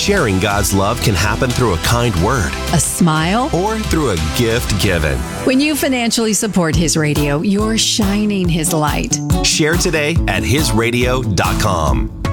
Sharing God's love can happen through a kind word A smile? or through a gift given. When you financially support His Radio, you're shining His light. Share today at hisradio.com.